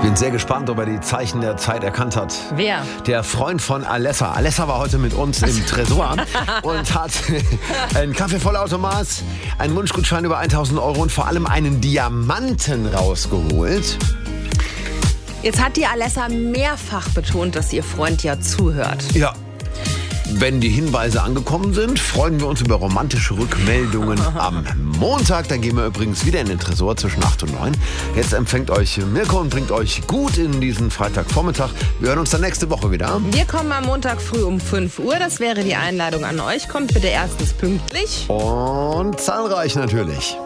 Bin sehr gespannt, ob er die Zeichen der Zeit erkannt hat. Wer? Der Freund von Alessa. Alessa war heute mit uns im Tresor und hat einen Kaffeevollautomat, einen Wunschgutschein über 1.000 Euro und vor allem einen Diamanten rausgeholt. Jetzt hat die Alessa mehrfach betont, dass ihr Freund ja zuhört. Ja. Wenn die Hinweise angekommen sind, freuen wir uns über romantische Rückmeldungen am Montag. Dann gehen wir übrigens wieder in den Tresor zwischen 8 und 9. Jetzt empfängt euch Mirko und bringt euch gut in diesen Freitagvormittag. Wir hören uns dann nächste Woche wieder. Wir kommen am Montag früh um 5 Uhr. Das wäre die Einladung an euch. Kommt bitte erstens pünktlich. Und zahlreich natürlich.